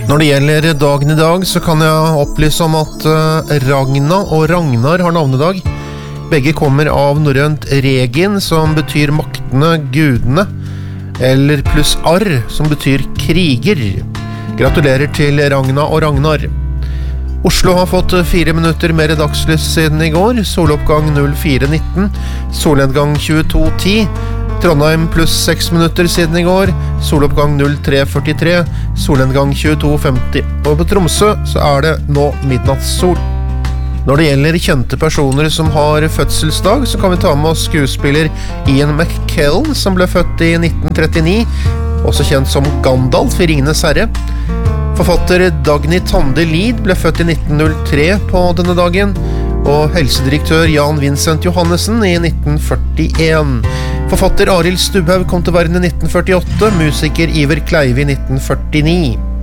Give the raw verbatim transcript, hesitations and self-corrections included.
Når det gjelder dagen i dag, så kan jeg opplyse om at Ragna og Ragnar har navnedag. Begge kommer av norrønt regin, som betyr maktene, gudene, eller pluss arr, som betyr kriger. Gratulerer til Ragna og Ragnar. Oslo har fått fire minutter mer dagslys siden i går. Soloppgang fire nitten, solnedgang tjueto ti. Trondheim pluss seks minutter siden i går. Soloppgang tre førtitre, solnedgang tjueto femti. Og på Tromsø så er det nå midnattssol. Når det gjelder kjente personer som har fødselsdag, så kan vi ta med oss skuespiller Ian McKellen, som ble født i nitten trettini, også kjent som Gandalf i Ringenes herre. Forfatter Dagny Tande Lid ble født i nitten null tre på denne dagen, og helsedirektør Jan Vincent Johannessen i nitten førtien. Forfatter Arild Stubhaug kom til verden i nitten førtiåtte, musiker Iver Kleive i nitten førtini.